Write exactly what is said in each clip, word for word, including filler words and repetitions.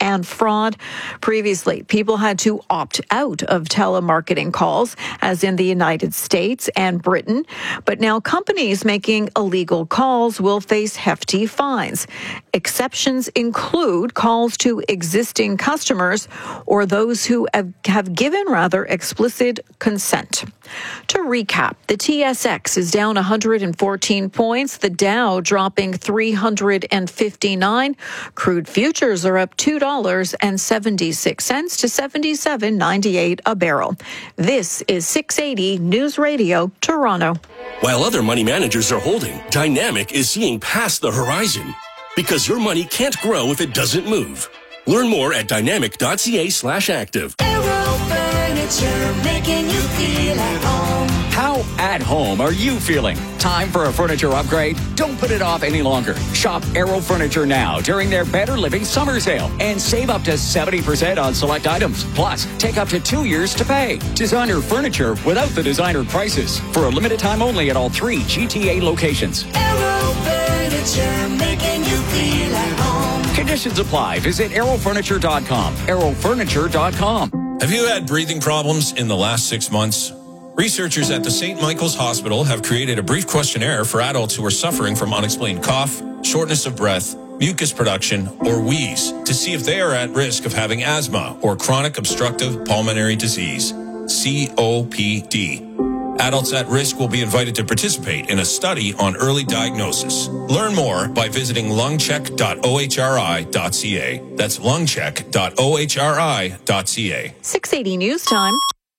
and fraud. Previously, people had to opt out of telemarketing calls, as in the United States and Britain. But now companies making illegal calls will face hefty fines. Exceptions include calls to existing customers or those who have, have given rather explicit consent. To recap, the T S X is down one hundred fourteen points, the Dow dropping three hundred fifty-nine. Crude futures are up two dollars and seventy-six cents to seventy-seven ninety-eight a barrel. This is six eighty News Radio, Toronto. While other money managers are holding, Dynamic is seeing past the horizon. Because your money can't grow if it doesn't move. Learn more at dynamic.ca slash active. Aero Furniture, making you feel at home. How at home are you feeling? Time for a furniture upgrade? Don't put it off any longer. Shop Aero Furniture now during their Better Living Summer Sale and save up to seventy percent on select items. Plus, take up to two years to pay. Designer furniture without the designer prices. For a limited time only at all three G T A locations. Aero Furniture, making you feel at home. Conditions apply. Visit aero furniture dot com. aero furniture dot com. Have you had breathing problems in the last six months? Researchers at the Saint Michael's Hospital have created a brief questionnaire for adults who are suffering from unexplained cough, shortness of breath, mucus production, or wheeze to see if they are at risk of having asthma or chronic obstructive pulmonary disease, C O P D. Adults at risk will be invited to participate in a study on early diagnosis. Learn more by visiting lungcheck dot o h r i dot c a. That's lungcheck dot o h r i dot c a. six eighty News Time,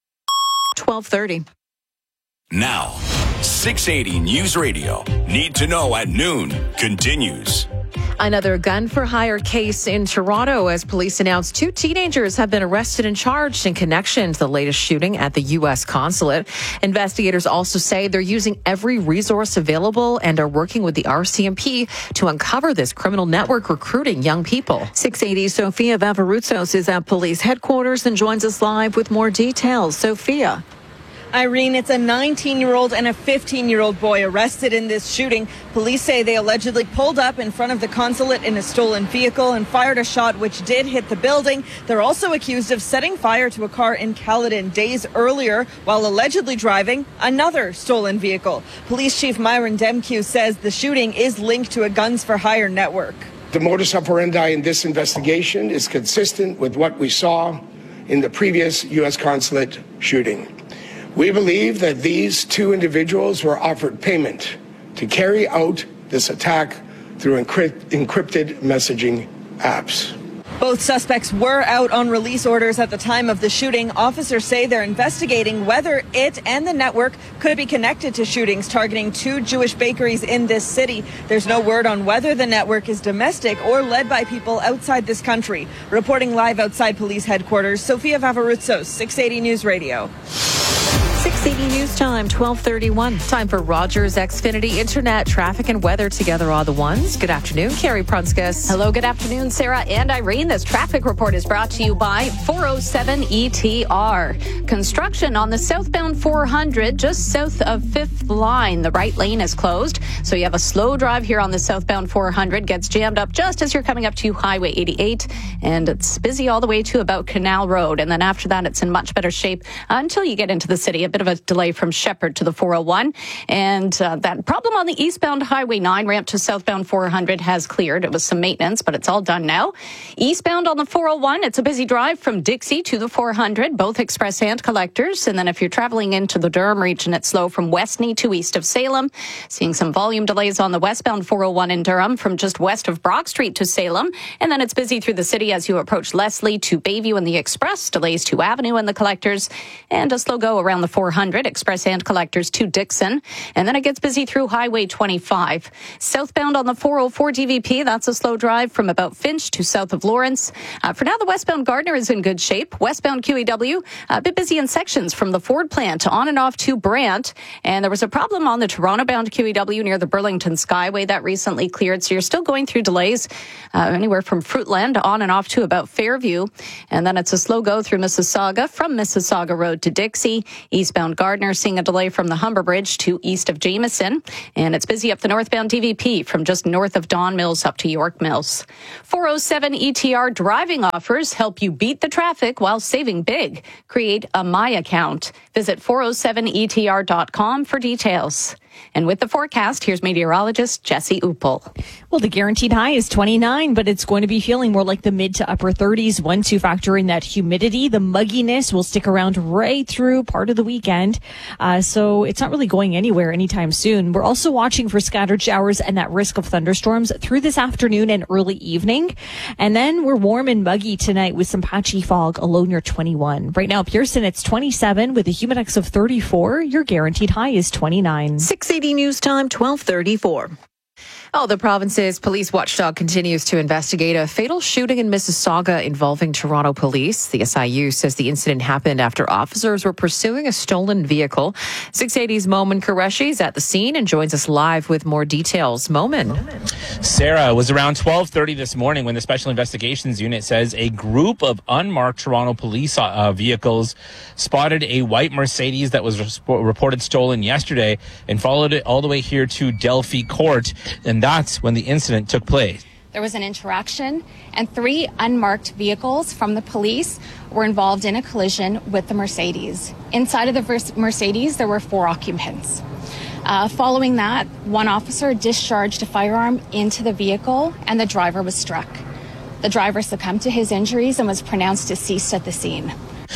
twelve thirty. Now, six eighty News Radio. Need to know at noon continues. Another gun-for-hire case in Toronto as police announced two teenagers have been arrested and charged in connection to the latest shooting at the U S consulate. Investigators also say they're using every resource available and are working with the R C M P to uncover this criminal network recruiting young people. six eighty Sophia Vavarutsos is at police headquarters and joins us live with more details. Sophia. Irene, it's a nineteen-year-old and a fifteen-year-old boy arrested in this shooting. Police say they allegedly pulled up in front of the consulate in a stolen vehicle and fired a shot which did hit the building. They're also accused of setting fire to a car in Caledon days earlier while allegedly driving another stolen vehicle. Police Chief Myron Demkew says the shooting is linked to a guns-for-hire network. The modus operandi in this investigation is consistent with what we saw in the previous U S consulate shooting. We believe that these two individuals were offered payment to carry out this attack through encrypt- encrypted messaging apps. Both suspects were out on release orders at the time of the shooting. Officers say they're investigating whether it and the network could be connected to shootings targeting two Jewish bakeries in this city. There's no word on whether the network is domestic or led by people outside this country. Reporting live outside police headquarters, Sophia Vavarutsos, six eighty News Radio. six eighty News Time, twelve thirty-one. Time for Rogers Xfinity Internet, traffic and weather together are the ones. Good afternoon, Carrie Prunskis. Hello, good afternoon, Sarah and Irene. This traffic report is brought to you by four oh seven E T R. Construction on the southbound four hundred, just south of fifth line. The right lane is closed, so you have a slow drive here on the southbound four hundred. Gets jammed up just as you're coming up to Highway eighty-eight, and it's busy all the way to about Canal Road. And then after that, it's in much better shape until you get into the city. A bit of a delay from Shepherd to the four oh one. And uh, that problem on the eastbound Highway nine ramp to southbound four hundred has cleared. It was some maintenance, but it's all done now. Eastbound on the four oh one, it's a busy drive from Dixie to the four hundred, both express and collectors. And then if you're traveling into the Durham region, it's slow from Westney to east of Salem. Seeing some volume delays on the westbound four oh one in Durham from just west of Brock Street to Salem. And then it's busy through the city as you approach Leslie to Bayview and the Express. Delays to Avenue and the collectors. And a slow go around the four hundred, express and collectors to Dixon. And then it gets busy through Highway twenty-five. Southbound on the four oh four D V P, that's a slow drive from about Finch to south of Lawrence. Uh, for now, the westbound Gardner is in good shape. Westbound Q E W, a bit busy in sections from the Ford plant on and off to Brant. And there was a problem on the Toronto-bound Q E W near the Burlington Skyway that recently cleared. So you're still going through delays uh, anywhere from Fruitland on and off to about Fairview. And then it's a slow go through Mississauga from Mississauga Road to Dixie. Eastbound Eastbound Gardner seeing a delay from the Humber Bridge to east of Jameson. And it's busy up the northbound D V P from just north of Don Mills up to York Mills. four oh seven E T R driving offers help you beat the traffic while saving big. Create a My account. Visit four oh seven E T R dot com for details. And with the forecast, here's meteorologist Jesse Uppel. Well, the guaranteed high is twenty-nine, but it's going to be feeling more like the mid to upper thirties. Once you factor in that humidity, the mugginess will stick around right through part of the weekend. Uh, so it's not really going anywhere anytime soon. We're also watching for scattered showers and that risk of thunderstorms through this afternoon and early evening. And then we're warm and muggy tonight with some patchy fog, a low near twenty-one. Right now, Pearson, it's twenty-seven with a humidex of thirty-four. Your guaranteed high is twenty-nine. six eighty News Time, twelve thirty-four. Oh, the province's police watchdog continues to investigate a fatal shooting in Mississauga involving Toronto police. The S I U says the incident happened after officers were pursuing a stolen vehicle. six eighty's Momin Qureshi is at the scene and joins us live with more details. Momin. Sarah, it was around twelve thirty this morning when the Special Investigations Unit says a group of unmarked Toronto police uh, vehicles spotted a white Mercedes that was re- reported stolen yesterday and followed it all the way here to Delphi Court. And that's when the incident took place. There was an interaction, and three unmarked vehicles from the police were involved in a collision with the Mercedes. Inside of the Mercedes, there were four occupants. Uh, following that, one officer discharged a firearm into the vehicle, and the driver was struck. The driver succumbed to his injuries and was pronounced deceased at the scene.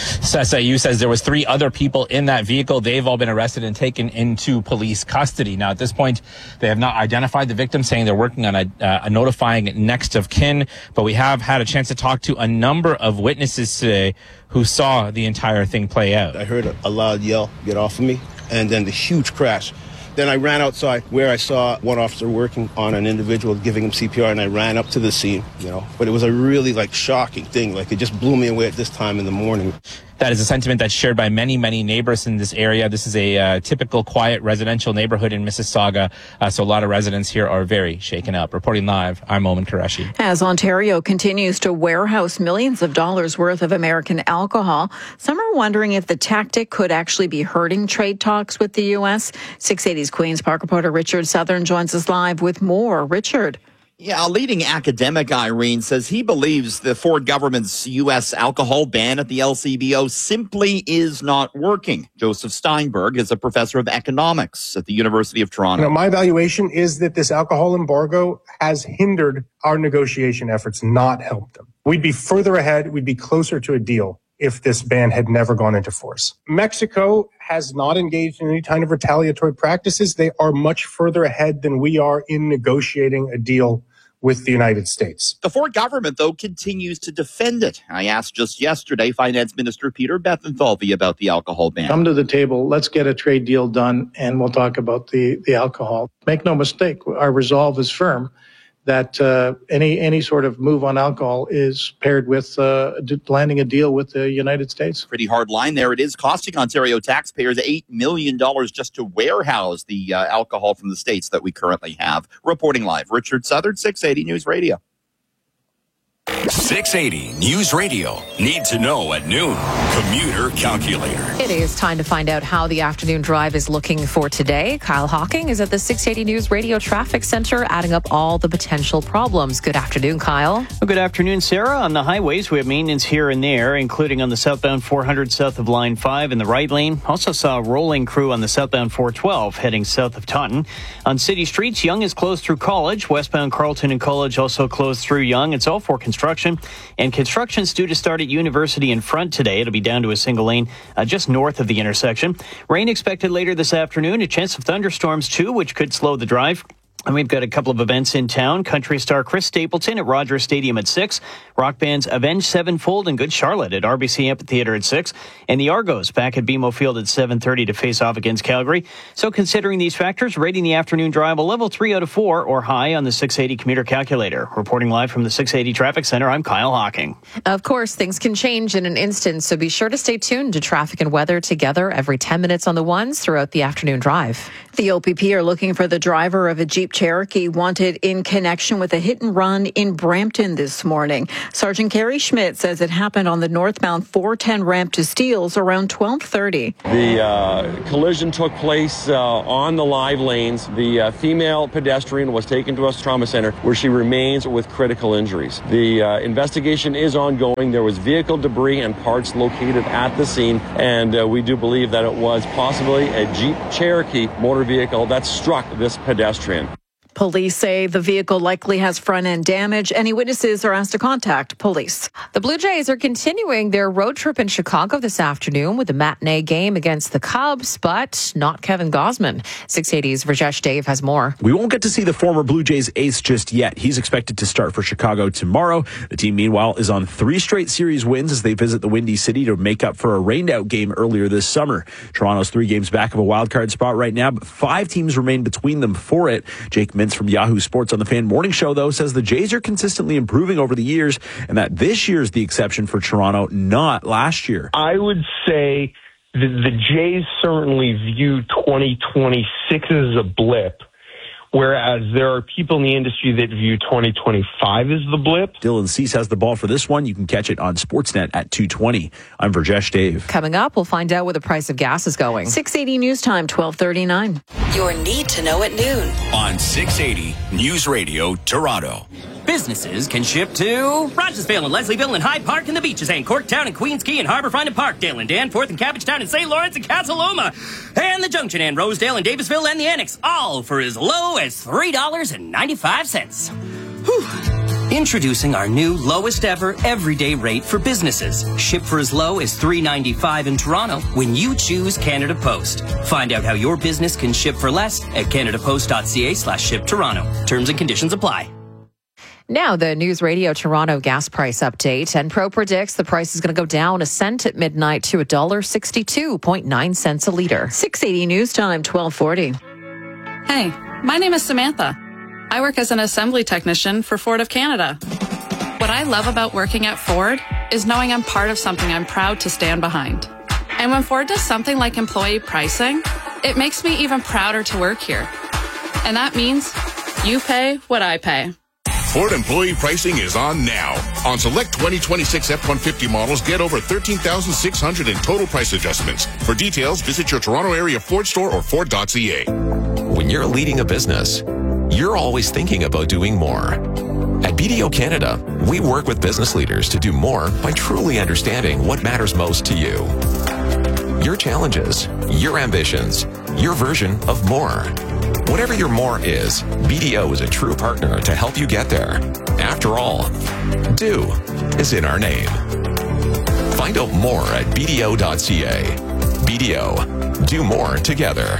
S I U says there was three other people in that vehicle. They've all been arrested and taken into police custody. Now, at this point, they have not identified the victim, saying they're working on a, uh, a notifying next of kin. But we have had a chance to talk to a number of witnesses today who saw the entire thing play out. I heard a, a loud yell, "Get off of me," and then the huge crash. Then I ran outside where I saw one officer working on an individual, giving him C P R, and I ran up to the scene, you know. But it was a really, like, shocking thing. Like, it just blew me away at this time in the morning. That is a sentiment that's shared by many, many neighbors in this area. This is a uh, typical quiet residential neighborhood in Mississauga, uh, so a lot of residents here are very shaken up. Reporting live, I'm Momin Qureshi. As Ontario continues to warehouse millions of dollars worth of American alcohol, some are wondering if the tactic could actually be hurting trade talks with the U S. six eighty's Queen's Park reporter Richard Southern joins us live with more. Richard. Yeah, a leading academic, Irene, says he believes the Ford government's U S alcohol ban at the L C B O simply is not working. Joseph Steinberg is a professor of economics at the University of Toronto. You know, my evaluation is that this alcohol embargo has hindered our negotiation efforts, not helped them. We'd be further ahead. We'd be closer to a deal if this ban had never gone into force. Mexico has not engaged in any kind of retaliatory practices. They are much further ahead than we are in negotiating a deal with the United States. The Ford government, though, continues to defend it. I asked just yesterday Finance Minister Peter Bethlenfalvy about the alcohol ban. Come to the table, let's get a trade deal done, and we'll talk about the, the alcohol. Make no mistake, our resolve is firm that uh, any any sort of move on alcohol is paired with uh, landing a deal with the United States. Pretty hard line there. It is costing Ontario taxpayers eight million dollars just to warehouse the uh, alcohol from the states that we currently have. Reporting live, Richard Southern, six eighty News Radio. six eighty News Radio. Need to know at noon. Commuter Calculator. It is time to find out how the afternoon drive is looking for today. Kyle Hawking is at the six eighty News Radio Traffic Center, adding up all the potential problems. Good afternoon, Kyle. Well, good afternoon, Sarah. On the highways, we have maintenance here and there, including on the southbound four hundred south of Line five in the right lane. Also saw a rolling crew on the southbound four twelve heading south of Taunton. On city streets, Yonge is closed through College. Westbound Carleton and College also closed through Yonge. It's all for construction. And construction's due to start at University in front today. It'll be down to a single lane uh, just north of the intersection. Rain expected later this afternoon. A chance of thunderstorms, too, which could slow the drive. And we've got a couple of events in town. Country star Chris Stapleton at Rogers Stadium at six. Rock bands Avenged Sevenfold and Good Charlotte at R B C Amphitheatre at six. And the Argos back at B M O Field at seven thirty to face off against Calgary. So considering these factors, rating the afternoon drive a level three out of four or high on the six eighty Commuter Calculator. Reporting live from the six eighty Traffic Center, I'm Kyle Hawking. Of course, things can change in an instant, so be sure to stay tuned to traffic and weather together every ten minutes on the ones throughout the afternoon drive. The O P P are looking for the driver of a Jeep Cherokee wanted in connection with a hit and run in Brampton this morning. Sergeant Carrie Schmidt says it happened on the northbound four ten ramp to Steeles around twelve thirty. The uh, collision took place uh, on the live lanes. The uh, female pedestrian was taken to a trauma center where she remains with critical injuries. The uh, investigation is ongoing. There was vehicle debris and parts located at the scene, and uh, we do believe that it was possibly a Jeep Cherokee motor vehicle that struck this pedestrian. Police say the vehicle likely has front-end damage. Any witnesses are asked to contact police. The Blue Jays are continuing their road trip in Chicago this afternoon with a matinee game against the Cubs, but not Kevin Gausman. six eighty's Rajesh Dave has more. We won't get to see the former Blue Jays ace just yet. He's expected to start for Chicago tomorrow. The team, meanwhile, is on three straight series wins as they visit the Windy City to make up for a rained-out game earlier this summer. Toronto's three games back of a wild-card spot right now, but five teams remain between them for it. Jake Mintz from Yahoo Sports on the Fan Morning Show, though, says the Jays are consistently improving over the years and that this year's the exception for Toronto, not last year. I would say that the Jays certainly view twenty twenty-six as a blip, whereas there are people in the industry that view twenty twenty-five as the blip. Dylan Cease has the ball for this one. You can catch it on Sportsnet at two twenty. I'm Rajesh Dave. Coming up, we'll find out where the price of gas is going. six eighty News Time, twelve thirty-nine. Your need to know at noon. On six eighty News Radio, Toronto. Businesses can ship to Rogersville and Leslieville and Hyde Park and the Beaches and Corktown and Queens Quay and Harbourfront and Parkdale and Danforth and Cabbagetown and Saint Lawrence and Casa Loma and the Junction and Rosedale and Davisville and the Annex, all for as low as three dollars and ninety-five cents. Whew. Introducing our new lowest ever everyday rate for businesses. Ship for as low as three dollars and ninety-five cents in Toronto when you choose Canada Post. Find out how your business can ship for less at canadapost.ca slash ship Toronto. Terms and conditions apply. Now, the News Radio Toronto gas price update. Enpro predicts the price is going to go down a cent at midnight to one dollar and sixty-two point nine cents a litre. six eighty News Time, twelve forty. Hey, my name is Samantha. I work as an assembly technician for Ford of Canada. What I love about working at Ford is knowing I'm part of something I'm proud to stand behind. And when Ford does something like employee pricing, it makes me even prouder to work here. And that means you pay what I pay. Ford employee pricing is on now. On select twenty twenty-six F one fifty models, get over thirteen thousand six hundred in total price adjustments. For details, visit your Toronto area Ford store or Ford dot C A. When you're leading a business, you're always thinking about doing more. At B D O Canada, we work with business leaders to do more by truly understanding what matters most to you. Your challenges, your ambitions, your version of more. Whatever your more is, B D O is a true partner to help you get there. After all, do is in our name. Find out more at B D O dot C A. B D O, do more together.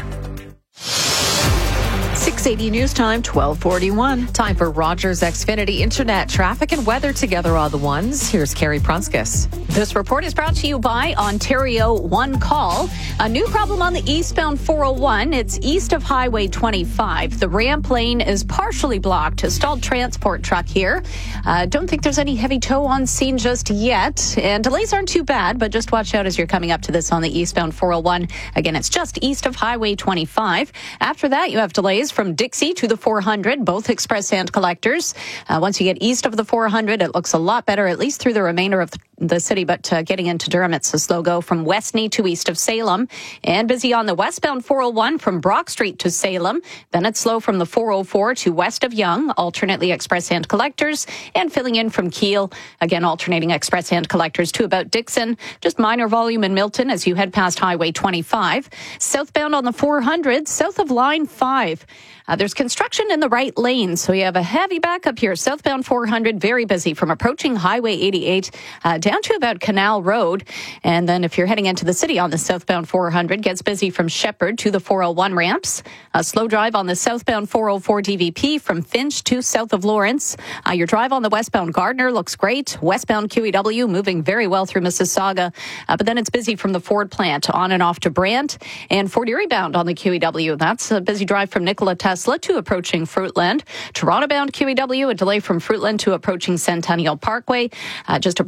six eighty News Time, twelve forty-one. Time for Rogers Xfinity Internet traffic and weather together on the ones. Here's Carrie Prunskis. This report is brought to you by Ontario One Call. A new problem on the eastbound four oh one. It's east of Highway twenty-five. The ramp lane is partially blocked. A stalled transport truck here. Uh, don't think there's any heavy tow on scene just yet. And delays aren't too bad, but just watch out as you're coming up to this on the eastbound four oh one. Again, it's just east of Highway twenty-five. After that, you have delays from Dixie to the four hundred, both express and collectors. Uh, once you get east of the four hundred, it looks a lot better, at least through the remainder of the city. But uh, getting into Durham, it's a slow go from Westney to east of Salem. And busy on the westbound four oh one from Brock Street to Salem. Then it's slow from the four oh four to west of Yonge, alternately express and collectors. And filling in from Keele, again, alternating express and collectors to about Dixon. Just minor volume in Milton as you head past Highway twenty-five. Southbound on the four hundred, south of Line five. Uh, there's construction in the right lane, so you have a heavy backup here. Southbound four hundred, very busy from approaching Highway eighty-eight uh, down to about Canal Road. And then if you're heading into the city on the southbound four hundred, gets busy from Shepherd to the four oh one ramps. A slow drive on the southbound four oh four D V P from Finch to south of Lawrence. Uh, your drive on the westbound Gardner looks great. Westbound Q E W moving very well through Mississauga. Uh, but then it's busy from the Ford plant on and off to Brant. And Fort Erie bound on the Q E W. That's a busy drive from Nikola Tesla to approaching Fruitland. Toronto bound Q E W, a delay from Fruitland to approaching Centennial Parkway. Uh, just a brief improvement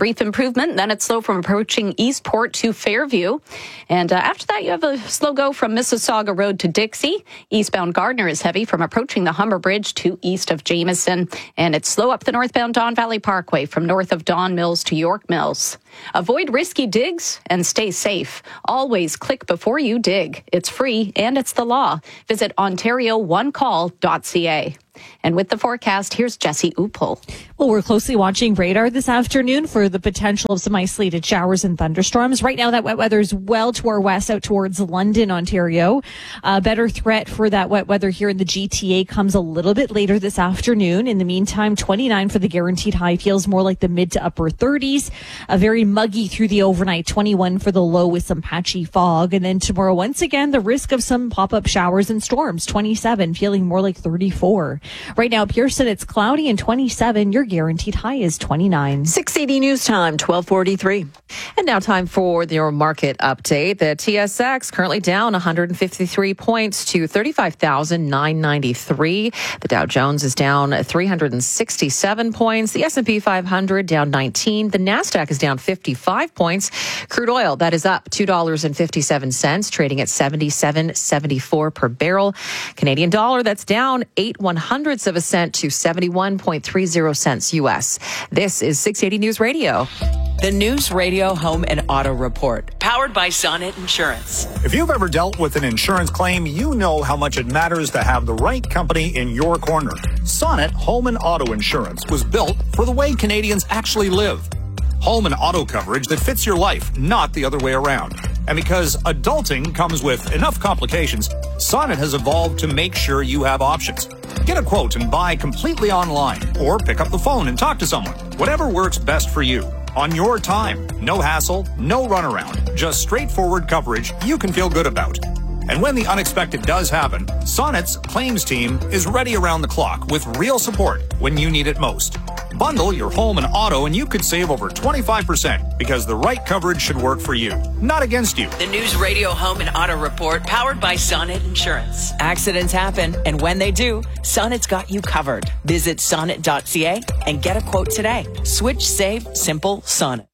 improvement. Then it's slow from approaching Eastport to Fairview. And uh, after that, you have a slow go from Mississauga Road to Dixie. Eastbound Gardner is heavy from approaching the Humber Bridge to east of Jameson. And it's slow up the northbound Don Valley Parkway from north of Don Mills to York Mills. Avoid risky digs and stay safe. Always click before you dig. It's free and it's the law. Visit ontario one call dot c a. And with the forecast, here's Jesse Upol. Well, we're closely watching radar this afternoon for the potential of some isolated showers and thunderstorms. Right now, that wet weather is well to our west out towards London, Ontario. A better threat for that wet weather here in the G T A comes a little bit later this afternoon. In the meantime, twenty-nine for the guaranteed high feels more like the mid to upper thirties. A very muggy through the overnight, twenty-one for the low with some patchy fog. And then tomorrow, once again, the risk of some pop-up showers and storms, twenty-seven, feeling more like thirty-four. Right now, Pearson, it's cloudy and twenty-seven. Your guaranteed high is twenty-nine. six eighty news time, twelve forty-three. And now time for your market update. The T S X currently down one hundred fifty-three points to thirty-five thousand nine hundred ninety-three. The Dow Jones is down three hundred sixty-seven points. The S and P five hundred down nineteen. The NASDAQ is down fifty-five points. Crude oil, that is up two dollars and fifty-seven cents, trading at seventy-seven seventy-four per barrel. Canadian dollar, that's down eight one hundredths of a cent to seventy-one point three zero cents U S. This is six eighty News Radio. The News Radio Home and Auto Report, powered by Sonnet Insurance. If you've ever dealt with an insurance claim, you know how much it matters to have the right company in your corner. Sonnet Home and Auto Insurance was built for the way Canadians actually live. Home and auto coverage that fits your life, not the other way around. And because adulting comes with enough complications, Sonnet has evolved to make sure you have options. Get a quote and buy completely online, or pick up the phone and talk to someone. Whatever works best for you. On your time. No hassle, no runaround. Just straightforward coverage you can feel good about. And when the unexpected does happen, Sonnet's claims team is ready around the clock with real support when you need it most. Bundle your home and auto and you could save over twenty-five percent because the right coverage should work for you, not against you. The News Radio Home and Auto Report, powered by Sonnet Insurance. Accidents happen, and when they do, Sonnet's got you covered. Visit sonnet dot c a and get a quote today. Switch, save, simple, Sonnet.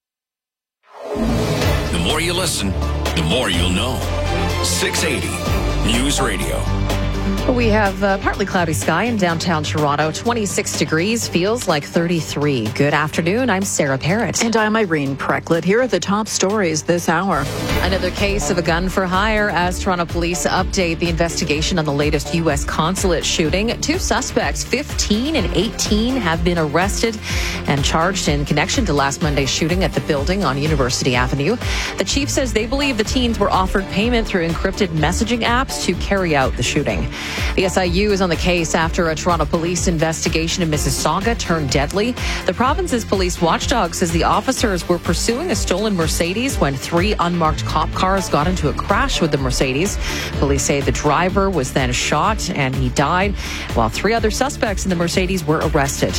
The more you listen, the more you'll know. six eighty News Radio. We have uh, partly cloudy sky in downtown Toronto. twenty-six degrees, feels like thirty-three. Good afternoon. I'm Sarah Parrott. And I'm Irene Precklett. Here are the top stories this hour. Another case of a gun for hire as Toronto police update the investigation on the latest U S consulate shooting. Two suspects, fifteen and eighteen, have been arrested and charged in connection to last Monday's shooting at the building on University Avenue. The chief says they believe the teens were offered payment through encrypted messaging apps to carry out the shooting. The S I U is on the case after a Toronto police investigation in Mississauga turned deadly. The province's police watchdog says the officers were pursuing a stolen Mercedes when three unmarked cop cars got into a crash with the Mercedes. Police say the driver was then shot and he died, while three other suspects in the Mercedes were arrested.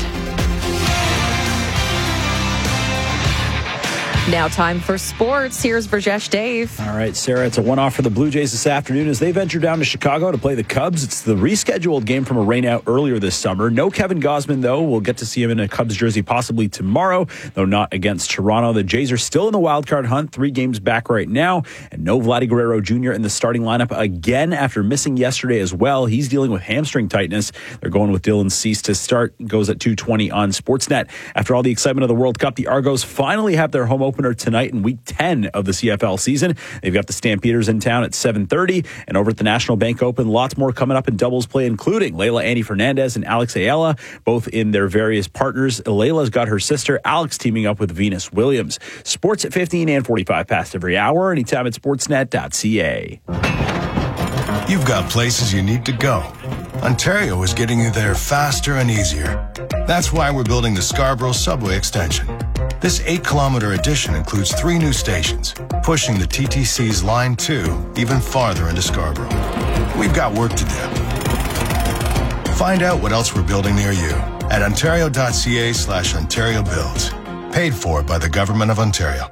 Now time for sports. Here's Burjesh Dave. All right, Sarah, it's a one-off for the Blue Jays this afternoon as they venture down to Chicago to play the Cubs. It's the rescheduled game from a rainout earlier this summer. No Kevin Gausman, though. We'll get to see him in a Cubs jersey possibly tomorrow, though not against Toronto. The Jays are still in the wild card hunt, three games back right now, and no Vladdy Guerrero Junior in the starting lineup again after missing yesterday as well. He's dealing with hamstring tightness. They're going with Dylan Cease to start. Goes at two twenty on Sportsnet. After all the excitement of the World Cup, the Argos finally have their home opener tonight in week ten of the C F L season. They've got the Stampeders in town at seven thirty, and over at the National Bank Open, lots more coming up in doubles play, including Layla Annie Fernandez and Alex Ayala, both in their various partners. Layla's got her sister Alex teaming up with Venus Williams. Sports at fifteen and forty-five past every hour, anytime at sportsnet dot c a. You've got places you need to go. Ontario is getting you there faster and easier. That's why we're building the Scarborough Subway Extension. This eight-kilometer addition includes three new stations, pushing the T T C's Line two even farther into Scarborough. We've got work to do. Find out what else we're building near you at ontario dot c a slash Ontario Builds. Paid for by the Government of Ontario.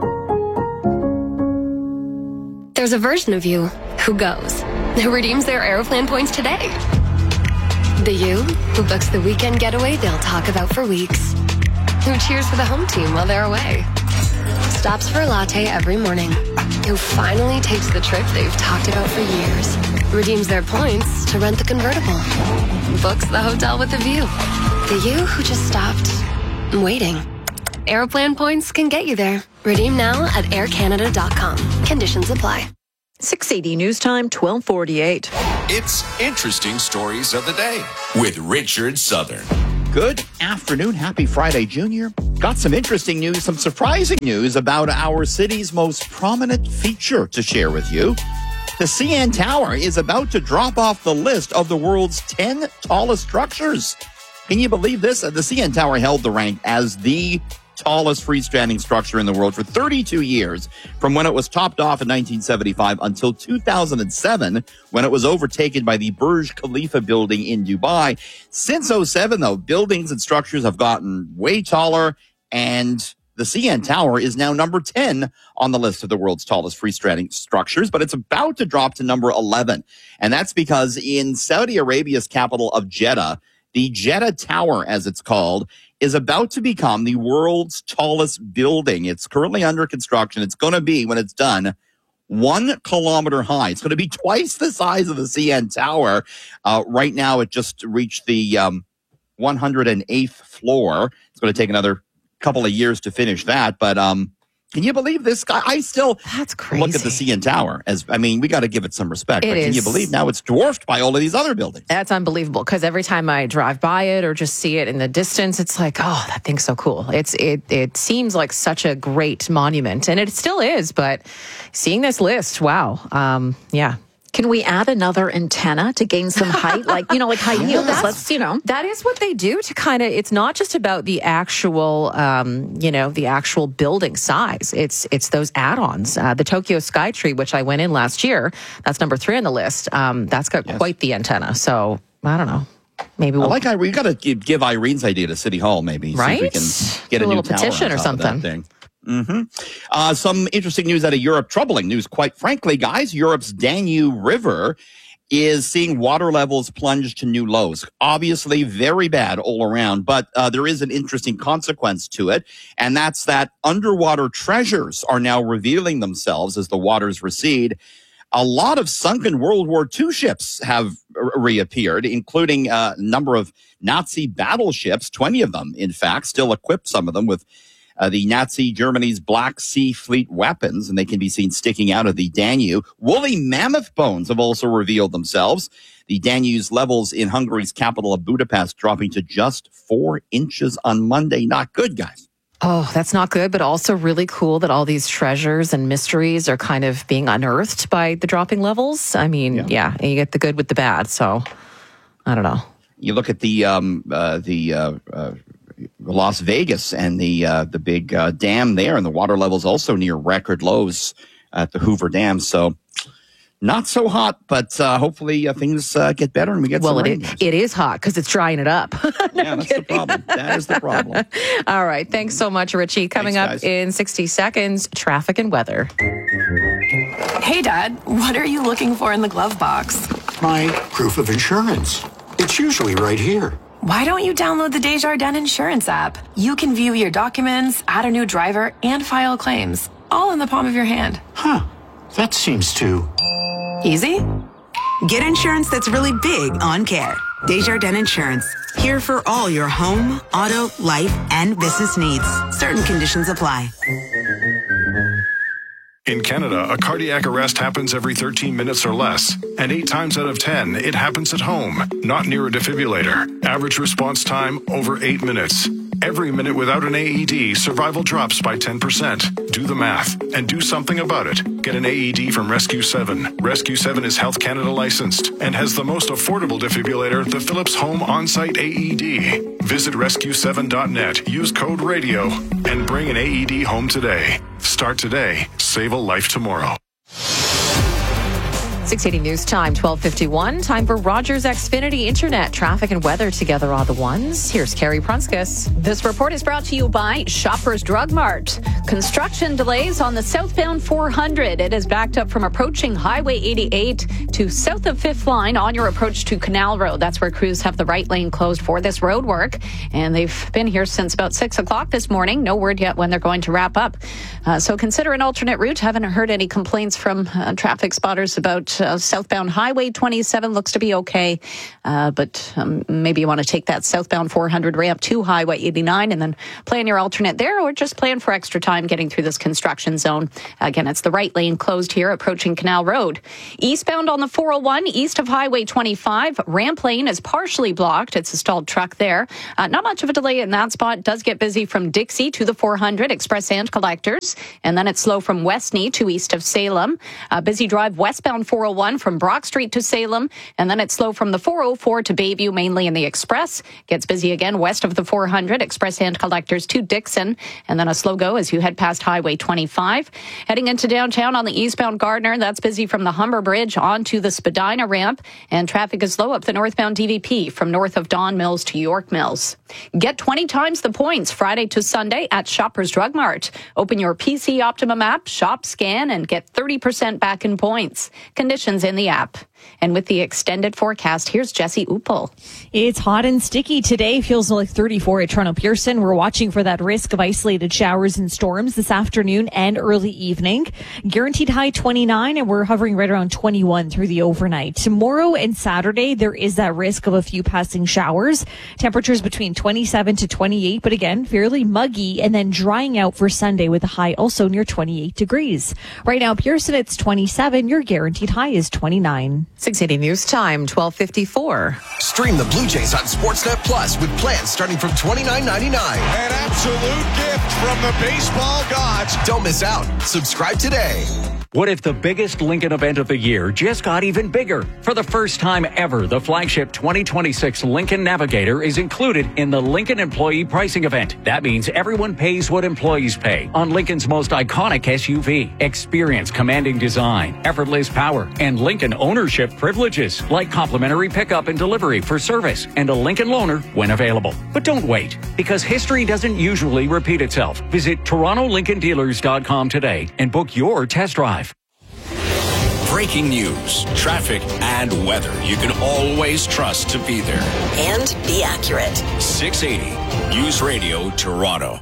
There's a version of you who goes, who redeems their Aeroplan points today. The you who books the weekend getaway they'll talk about for weeks. Who cheers for the home team while they're away. stops for a latte every morning, who finally takes the trip they've talked about for years, redeems their points to rent the convertible, books the hotel with a view. The you who just stopped waiting. Aeroplan points can get you there. Redeem now at air canada dot com. Conditions apply. six eighty News Time, twelve forty-eight. It's Interesting Stories of the Day with Richard Southern. Good afternoon. Happy Friday, Junior. Got some interesting news, some surprising news about our city's most prominent feature to share with you. The C N Tower is about to drop off the list of the world's ten tallest structures. Can you believe this? The C N Tower held the rank as the tallest freestanding structure in the world for thirty-two years, from when it was topped off in nineteen seventy-five until two thousand seven, when it was overtaken by the Burj Khalifa building in Dubai. Since oh seven, though, buildings and structures have gotten way taller, and the C N Tower is now number ten on the list of the world's tallest freestanding structures, but it's about to drop to number eleven. And that's because in Saudi Arabia's capital of Jeddah, the Jeddah Tower, as it's called, is about to become the world's tallest building. It's currently under construction. It's going to be, when it's done, one kilometer high. It's going to be twice the size of the C N Tower. Uh, right now, it just reached the um, one hundred eighth floor. It's going to take another couple of years to finish that. But um, can you believe this guy? I still That's crazy. look at the C N Tower as, I mean, we got to give it some respect. It but can is. you believe now it's dwarfed by all of these other buildings? That's unbelievable, because every time I drive by it or just see it in the distance, it's like, oh, that thing's so cool. It's it it seems like such a great monument, and it still is. But seeing this list, wow, um, yeah. Can we add another antenna to gain some height? Like, you know, like high heels. That's- Let's, you know. That is what they do to kind of, it's not just about the actual, um, you know, the actual building size. It's it's those add-ons. Uh, the Tokyo Skytree, which I went in last year, that's number three on the list. Um, that's got Yes. quite the antenna. So, I don't know. Maybe I we'll... like Irene. We got to give, give Irene's idea to City Hall, maybe. Right? See if we can get Do a, a new little tower petition on or top of that something. thing. Mm-hmm. Uh, some interesting news out of Europe. Troubling news, quite frankly, guys. Europe's Danube River is seeing water levels plunge to new lows. Obviously, very bad all around, but uh, there is an interesting consequence to it, and that's that underwater treasures are now revealing themselves as the waters recede. A lot of sunken World War Two ships have r- reappeared, including a number of Nazi battleships, twenty of them, in fact, still equipped, some of them, with Uh, the Nazi Germany's Black Sea Fleet weapons, and they can be seen sticking out of the Danube. Woolly mammoth bones have also revealed themselves. The Danube's levels in Hungary's capital of Budapest dropping to just four inches on Monday. Not good, guys. Oh, that's not good, but also really cool that all these treasures and mysteries are kind of being unearthed by the dropping levels. I mean, yeah, yeah and you get the good with the bad. So, I don't know. You look at the um, uh, the uh, uh, Las Vegas and the uh, the big uh, dam there, and the water levels also near record lows at the Hoover Dam. So not so hot, but uh, hopefully uh, things uh, get better and we get well, some it rain. is, it is hot because it's drying it up. No, yeah, that's the problem. That is the problem. All right. Thanks so much, Richie. Coming Thanks, up in sixty seconds, traffic and weather. Hey, Dad, what are you looking for in the glove box? My proof of insurance. It's usually right here. Why don't you download the Desjardins Insurance app? You can view your documents, add a new driver, and file claims, all in the palm of your hand. Huh. That seems too easy. Get insurance that's really big on care. Desjardins Insurance. Here for all your home, auto, life, and business needs. Certain conditions apply. In Canada, a cardiac arrest happens every thirteen minutes or less, and eight times out of ten, it happens at home, not near a defibrillator. Average response time, over eight minutes. Every minute without an A E D, survival drops by ten percent. Do the math and do something about it. Get an A E D from Rescue seven. Rescue seven is Health Canada licensed and has the most affordable defibrillator, the Philips Home On-Site A E D. Visit rescue seven dot net, use code RADIO, and bring an A E D home today. Start today. Save a life tomorrow. six eighty News Time, twelve fifty-one. Time for Rogers Xfinity Internet. Traffic and weather together are the ones. Here's Carrie Prunskis. This report is brought to you by Shoppers Drug Mart. Construction delays on the southbound four hundred. It is backed up from approaching Highway eighty-eight to south of Fifth Line on your approach to Canal Road. That's where crews have the right lane closed for this road work. And they've been here since about six o'clock this morning. No word yet when they're going to wrap up. Uh, so consider an alternate route. Haven't heard any complaints from uh, traffic spotters about uh, southbound Highway twenty-seven. Looks to be okay. Uh, but um, maybe you want to take that southbound four hundred ramp to Highway eighty-nine and then plan your alternate there, or just plan for extra time getting through this construction zone. Again, it's the right lane closed here approaching Canal Road. Eastbound on the four oh one, east of Highway twenty-five, ramp lane is partially blocked. It's a stalled truck there. Uh, not much of a delay in that spot. Does get busy from Dixie to the four hundred, express and collectors. And then it's slow from Westney to east of Salem. Uh, busy drive westbound four oh one from Brock Street to Salem. And then it's slow from the four oh four to Bayview, mainly in the express. Gets busy again west of the four hundred, express and collectors to Dixon. And then a slow go as you head past Highway twenty-five. Heading into downtown on the eastbound Gardner, that's busy from the Humber Bridge onto the Spadina ramp, and traffic is slow up the northbound D V P from north of Don Mills to York Mills. Get twenty times the points Friday to Sunday at Shoppers Drug Mart. Open your P C Optimum app, shop, scan, and get thirty percent back in points. Conditions in the app. And with the extended forecast, here's Jesse Uppel. It's hot and sticky today. Feels like thirty-four at Toronto Pearson. We're watching for that risk of isolated showers and storms this afternoon and early evening. Guaranteed high twenty-nine, and we're hovering right around twenty-one through the overnight. Tomorrow and Saturday, there is that risk of a few passing showers. Temperatures between twenty-seven to twenty-eight, but again, fairly muggy, and then drying out for Sunday with a high also near twenty-eight degrees. Right now, Pearson, it's twenty-seven. Your guaranteed high is twenty-nine. six eighty News Time, twelve fifty-four. Stream the Blue Jays on Sportsnet Plus with plans starting from twenty-nine ninety-nine. An absolute gift from the baseball gods. Don't miss out. Subscribe today. What if the biggest Lincoln event of the year just got even bigger? For the first time ever, the flagship twenty twenty-six Lincoln Navigator is included in the Lincoln Employee Pricing Event. That means everyone pays what employees pay on Lincoln's most iconic S U V. Experience commanding design, effortless power, and Lincoln ownership privileges like complimentary pickup and delivery for service and a Lincoln loaner when available. But don't wait, because history doesn't usually repeat itself. Visit Toronto Lincoln Dealers dot com today and book your test drive. Breaking news, traffic, and weather you can always trust to be there. And be accurate. six eighty News Radio Toronto.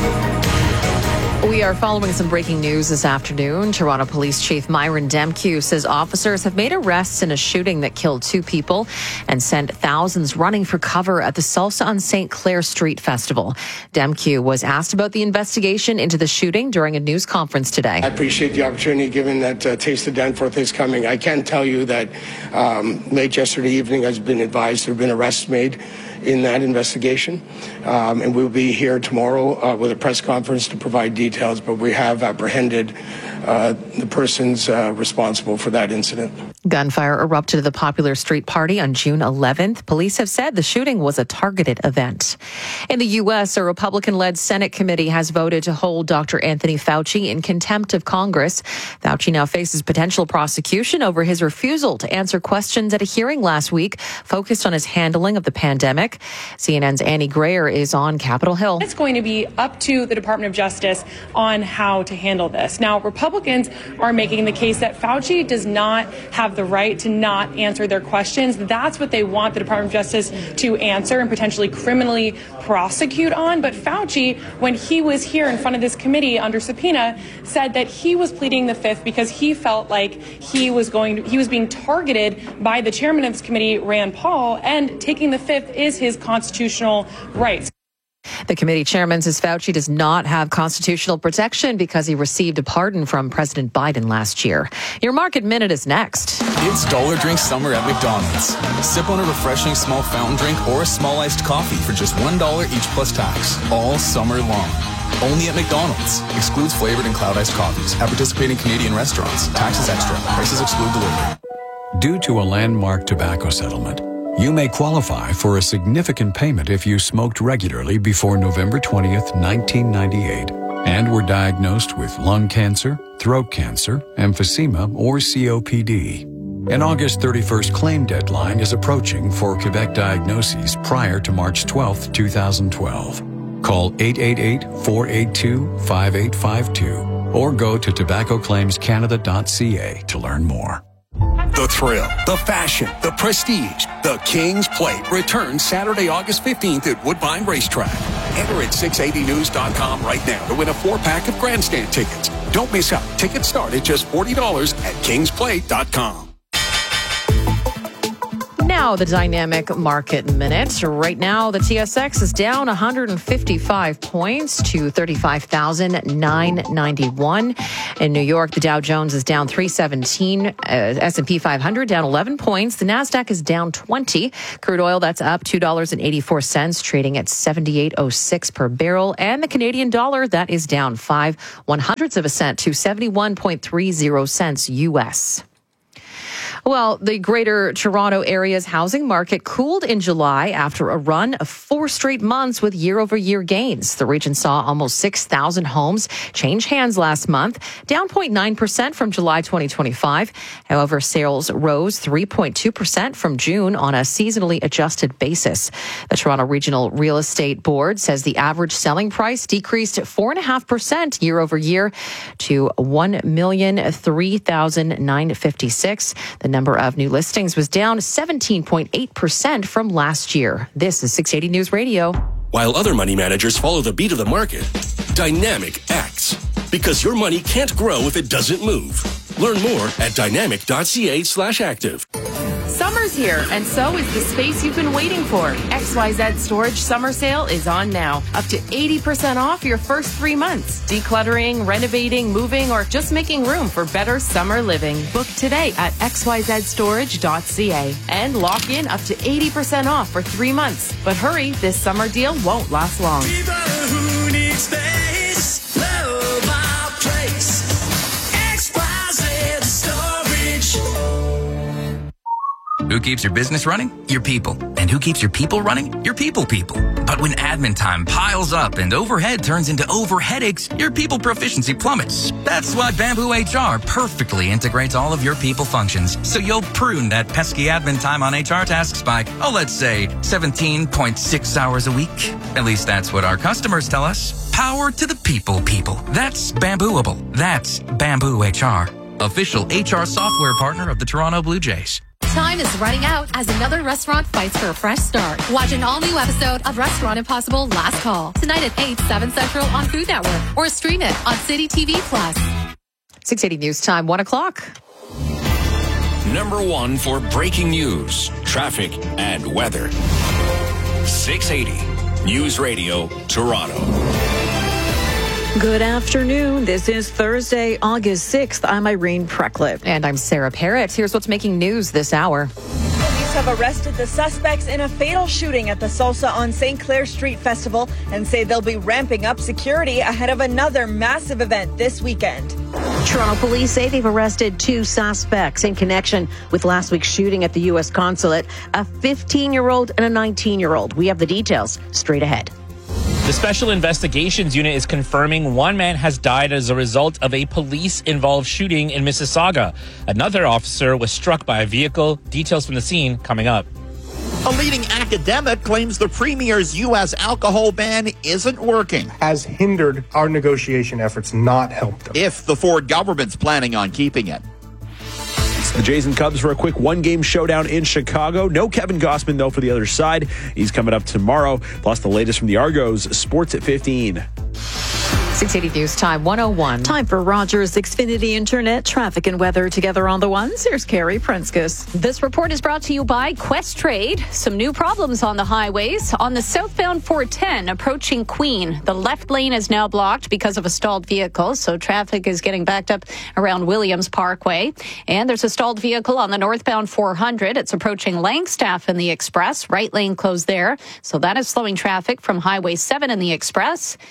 We are following some breaking news this afternoon. Toronto Police Chief Myron Demkiw says officers have made arrests in a shooting that killed two people and sent thousands running for cover at the Salsa on Saint Clair Street Festival. Demkiw was asked about the investigation into the shooting during a news conference today. I appreciate the opportunity given that uh, Taste of Danforth is coming. I can tell you that um, late yesterday evening has been advised there have been arrests made in that investigation. Um, and we'll be here tomorrow uh, with a press conference to provide details, but we have apprehended uh, the persons uh, responsible for that incident. Gunfire erupted at the Popular Street Party on June eleventh. Police have said the shooting was a targeted event. In the U S, a Republican-led Senate committee has voted to hold Doctor Anthony Fauci in contempt of Congress. Fauci now faces potential prosecution over his refusal to answer questions at a hearing last week focused on his handling of the pandemic. C N N's Annie Grayer is on Capitol Hill. It's going to be up to the Department of Justice on how to handle this. Now, Republicans are making the case that Fauci does not have the right to not answer their questions. That's what they want the Department of Justice to answer and potentially criminally prosecute on. But Fauci, when he was here in front of this committee under subpoena, said that he was pleading the fifth because he felt like he was going to, he was being targeted by the chairman of this committee, Rand Paul, and taking the fifth is his constitutional rights. The committee chairman says Fauci does not have constitutional protection because he received a pardon from President Biden last year. Your Market Minute is next. It's Dollar Drink Summer at McDonald's. Sip on a refreshing small fountain drink or a small iced coffee for just one dollar each plus tax, all summer long. Only at McDonald's. Excludes flavored and cloud iced coffees. At participating Canadian restaurants. Taxes extra. Prices exclude delivery. Due to a landmark tobacco settlement, you may qualify for a significant payment if you smoked regularly before November twentieth, nineteen ninety-eight, and were diagnosed with lung cancer, throat cancer, emphysema, or C O P D. An August thirty-first claim deadline is approaching for Quebec diagnoses prior to March twelfth, two thousand twelve. Call eight eight eight, four eight two, five eight five two or go to tobacco claims canada dot c a to learn more. The thrill, the fashion, the prestige. The King's Plate returns Saturday, August fifteenth at Woodbine Racetrack. Enter at six eighty news dot com right now to win a four-pack of grandstand tickets. Don't miss out. Tickets start at just forty dollars at kings plate dot com. Now, the dynamic market minute. Right now, the T S X is down one hundred fifty-five points to thirty-five thousand nine hundred ninety-one. In New York, the Dow Jones is down three seventeen. Uh, S and P five hundred down eleven points. The Nasdaq is down twenty. Crude oil, that's up two dollars and eighty-four cents, trading at seventy-eight oh six per barrel. And the Canadian dollar, that is down five one hundredths of a cent to seventy-one point three zero cents U S. Well, the Greater Toronto Area's housing market cooled in July after a run of four straight months with year-over-year gains. The region saw almost six thousand homes change hands last month, down zero point nine percent from July twenty twenty-five. However, sales rose three point two percent from June on a seasonally adjusted basis. The Toronto Regional Real Estate Board says the average selling price decreased four point five percent year-over-year to one million three thousand nine hundred fifty-six. The number of new listings was down seventeen point eight percent from last year. This is six eighty News Radio. While other money managers follow the beat of the market, Dynamic acts. Because your money can't grow if it doesn't move. Learn more at dynamic dot c a slash active. Summer's here, and so is the space you've been waiting for. X Y Z Storage Summer Sale is on now. Up to eighty percent off your first three months. Decluttering, renovating, moving, or just making room for better summer living. Book today at x y z storage dot c a and lock in up to eighty percent off for three months. But hurry, this summer deal won't last long. People who need space, love our place. X Y Z Storage. Who keeps your business running? Your people. And who keeps your people running? Your people people. But when admin time piles up and overhead turns into overheadaches, your people proficiency plummets. That's why Bamboo H R perfectly integrates all of your people functions. So you'll prune that pesky admin time on H R tasks by, oh, let's say seventeen point six hours a week. At least that's what our customers tell us. Power to the people people. That's Bambooable. That's Bamboo H R. Official H R software partner of the Toronto Blue Jays. Time is running out as another restaurant fights for a fresh start. Watch an all-new episode of Restaurant Impossible Last Call tonight at eight, seven Central on Food Network or stream it on City T V Plus. six eighty News Time, one o'clock. Number one for breaking news, traffic, and weather. six eighty News Radio, Toronto. Good afternoon. This is Thursday, August sixth. I'm Irene Preclip. And I'm Sarah Parrott. Here's what's making news this hour. Police have arrested the suspects in a fatal shooting at the Salsa on Saint Clair Street Festival and say they'll be ramping up security ahead of another massive event this weekend. Toronto police say they've arrested two suspects in connection with last week's shooting at the U S consulate, a fifteen-year-old and a nineteen-year-old. We have the details straight ahead. The Special Investigations Unit is confirming one man has died as a result of a police-involved shooting in Mississauga. Another officer was struck by a vehicle. Details from the scene coming up. A leading academic claims the Premier's U S alcohol ban isn't working. Has hindered our negotiation efforts, not helped them. If the Ford government's planning on keeping it. The Jays and Cubs for a quick one-game showdown in Chicago. No Kevin Gossman, though, for the other side. He's coming up tomorrow. Plus, the latest from the Argos. Sports at fifteen. six eighty News Time, one oh one. Time for Rogers Xfinity Internet traffic and weather together on the ones. Here's Carrie Prenskus. This report is brought to you by Quest Trade. Some new problems on the highways. On the southbound four ten approaching Queen, the left lane is now blocked because of a stalled vehicle, so traffic is getting backed up around Williams Parkway. And there's a stalled vehicle on the northbound four hundred. It's approaching Langstaff in the Express. Right lane closed there, so that is slowing traffic from Highway seven in the Express.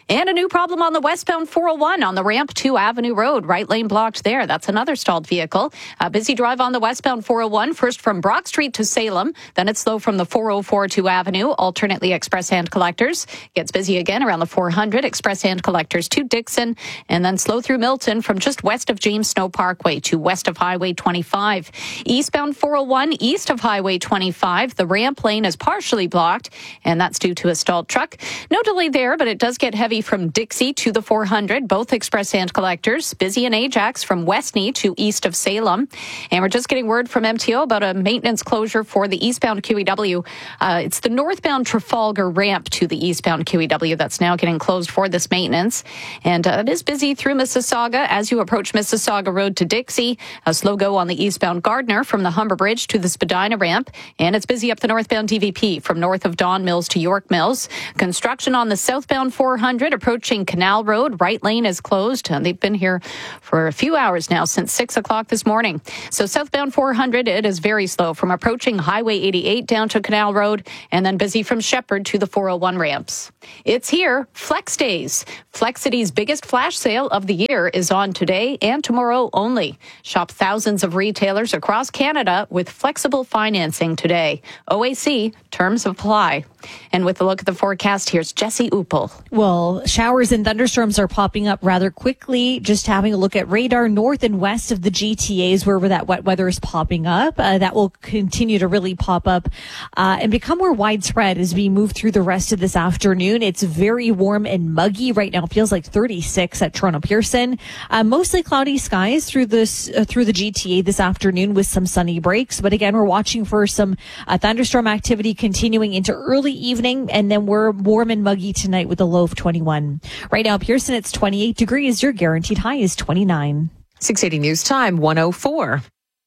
And a new problem on the westbound four oh one on the ramp to Avenue Road. Right lane blocked there. That's another stalled vehicle. A busy drive on the westbound four oh one, first from Brock Street to Salem. Then it's slow from the four oh four to Avenue, alternately express hand collectors. Gets busy again around the four hundred, express hand collectors to Dixon. And then slow through Milton from just west of James Snow Parkway to west of Highway twenty-five. Eastbound four oh one, east of Highway twenty-five. The ramp lane is partially blocked, and that's due to a stalled truck. No delay there, but it does get heavy from Dixie to the four hundred, both express hand collectors. Busy in Ajax from Westney to east of Salem. And we're just getting word from M T O about a maintenance closure for the eastbound Q E W. Uh, it's the northbound Trafalgar ramp to the eastbound Q E W that's now getting closed for this maintenance. And uh, it is busy through Mississauga as you approach Mississauga Road to Dixie. A slow go on the eastbound Gardner from the Humber Bridge to the Spadina ramp. And it's busy up the northbound D V P from north of Don Mills to York Mills. Construction on the southbound four hundred approaching Canal Road. Right lane is closed. And they've been here for a few hours now since six o'clock this morning. So southbound four hundred, it is very slow from approaching Highway eighty-eight down to Canal Road, and then busy from Shepherd to the four oh one ramps. It's here, Flex Days. Flexity's biggest flash sale of the year is on today and tomorrow only. Shop thousands of retailers across Canada with flexible financing today. O A C, terms apply. And with a look at the forecast, here's Jesse Uppel. Well, showers and thunderstorms are popping up rather quickly. Just having a look at radar north and west of the G T As where that wet weather is popping up. Uh, that will continue to really pop up uh, and become more widespread as we move through the rest of this afternoon. It's very warm and muggy right now. It feels like thirty-six at Toronto Pearson. Uh, mostly cloudy skies through this uh, through the G T A this afternoon with some sunny breaks. But again, we're watching for some uh, thunderstorm activity continuing into early evening, and then we're warm and muggy tonight with a low of twenty-one. Right now, Pearson, it's twenty-eight degrees. Your guaranteed high is twenty-nine. six eighty News Time, one oh four.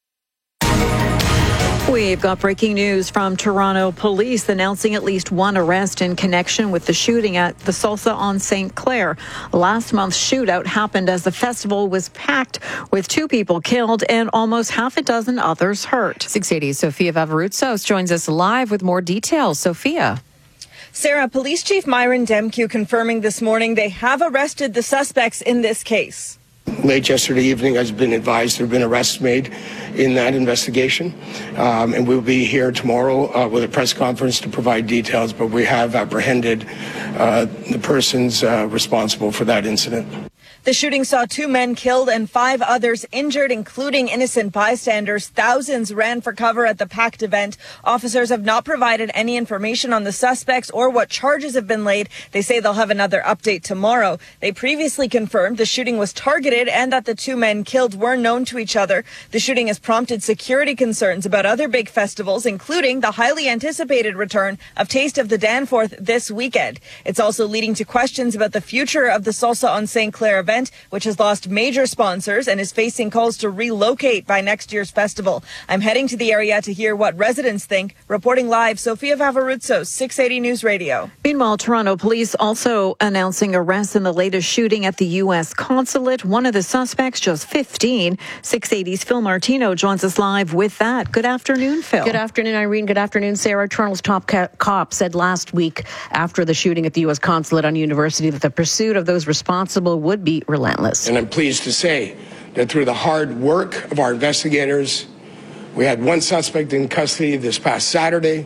We've got breaking news from Toronto police announcing at least one arrest in connection with the shooting at the Salsa on Saint Clair. Last month's shootout happened as the festival was packed with two people killed and almost half a dozen others hurt. six eighty Sophia Vavarutsos joins us live with more details. Sophia. Sarah, Police Chief Myron Demkew confirming this morning they have arrested the suspects in this case. Late yesterday evening, I've been advised there have been arrests made in that investigation, um, and we'll be here tomorrow uh, with a press conference to provide details, but we have apprehended uh, the persons uh, responsible for that incident. The shooting saw two men killed and five others injured, including innocent bystanders. Thousands ran for cover at the packed event. Officers have not provided any information on the suspects or what charges have been laid. They say they'll have another update tomorrow. They previously confirmed the shooting was targeted and that the two men killed were known to each other. The shooting has prompted security concerns about other big festivals, including the highly anticipated return of Taste of the Danforth this weekend. It's also leading to questions about the future of the Salsa on Saint Clair event, which has lost major sponsors and is facing calls to relocate by next year's festival. I'm heading to the area to hear what residents think. Reporting live, Sophia Vavarutsos, six eighty News Radio. Meanwhile, Toronto police also announcing arrests in the latest shooting at the U S consulate. One of the suspects, just fifteen. six eighty's Phil Martino joins us live with that. Good afternoon, Phil. Good afternoon, Irene. Good afternoon, Sarah. Toronto's top ca- cop said last week after the shooting at the U S consulate on University that the pursuit of those responsible would be relentless. And I'm pleased to say that through the hard work of our investigators, we had one suspect in custody this past Saturday.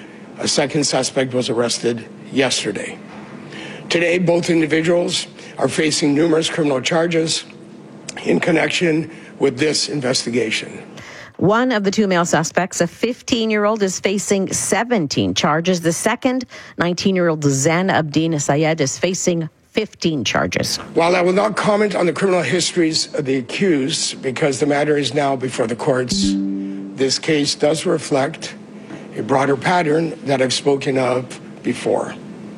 A second suspect was arrested yesterday. Today, both individuals are facing numerous criminal charges in connection with this investigation. One of the two male suspects, a fifteen-year-old, is facing seventeen charges. The second, nineteen-year-old Zen Abdin Sayed, is facing fifteen charges. While I will not comment on the criminal histories of the accused because the matter is now before the courts, this case does reflect a broader pattern that I've spoken of before.